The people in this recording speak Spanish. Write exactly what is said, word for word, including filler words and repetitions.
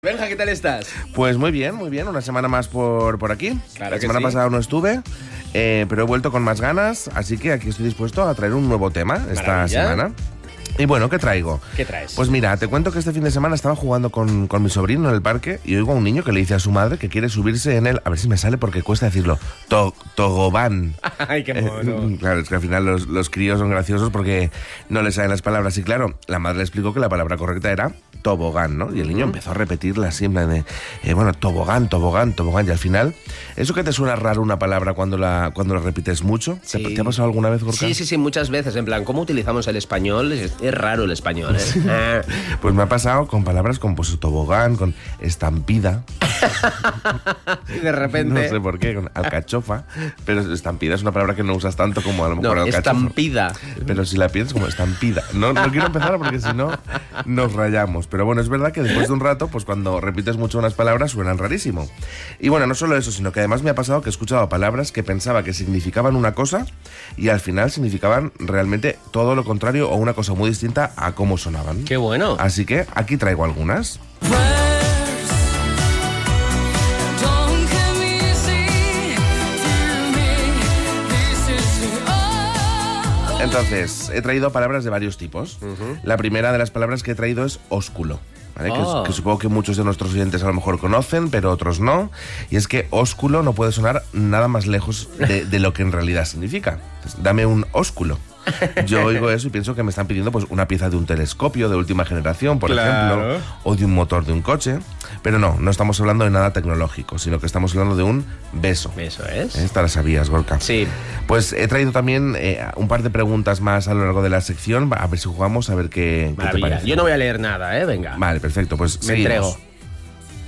Benja, ¿qué tal estás? Pues muy bien, muy bien. Una semana más por, por aquí. Claro La que semana sí. pasada no estuve, eh, pero he vuelto con más ganas, así que aquí estoy dispuesto a traer un nuevo tema esta Maravilla. semana. Y bueno, ¿qué traigo? ¿Qué traes? Pues mira, te cuento que este fin de semana estaba jugando con, con mi sobrino en el parque y oigo a un niño que le dice a su madre que quiere subirse en el... A ver si me sale porque cuesta decirlo. To, togobán. Ay, qué mono. Eh, claro, es que al final los, los críos son graciosos porque no les salen las palabras. Y claro, la madre le explicó que la palabra correcta era tobogán, ¿no? Y el niño empezó a repetirla siempre de, eh, bueno, tobogán, tobogán, tobogán. Y al final, ¿eso que te suena raro una palabra cuando la, cuando la repites mucho? ¿Te, Sí. ¿Te ha pasado alguna vez, Gorka? Sí, sí, sí, muchas veces. En plan, ¿cómo utilizamos el español? Es, es raro el español, ¿eh? Ah. Pues me ha pasado con palabras como pues, tobogán, con estampida. Y de repente... No sé por qué, con alcachofa. Pero estampida es una palabra que no usas tanto como a lo mejor No, alcachofa. estampida. Pero si la piensas como estampida. No, no quiero empezar porque si no nos rayamos. Pero bueno, es verdad que después de un rato, pues cuando repites mucho unas palabras suenan rarísimo. Y bueno, no solo eso, sino que además me ha pasado que he escuchado palabras que pensaba que significaban una cosa y al final significaban realmente todo lo contrario o una cosa muy distinta a cómo sonaban. Qué bueno. Así que aquí traigo algunas. Entonces, he traído palabras de varios tipos. Ujú. La primera de las palabras que he traído es ósculo. ¿Vale? Que, Oh. es- que supongo que muchos de nuestros oyentes a lo mejor conocen, pero otros no. Y es que ósculo no puede sonar nada más lejos de, de lo que en realidad significa. Entonces, dame un ósculo. Yo oigo eso y pienso que me están pidiendo pues, una pieza de un telescopio de última generación, por Claro. ejemplo, o de un motor de un coche. Pero no, no estamos hablando de nada tecnológico, sino que estamos hablando de un beso. Eso es. Esta la sabías, Gorka. Sí. Pues he traído también eh, un par de preguntas más a lo largo de la sección. A ver si jugamos, a ver qué, qué te Maravilla. parece. Yo no voy a leer nada, ¿eh? Venga. Vale, perfecto. Pues Me seguimos. entrego.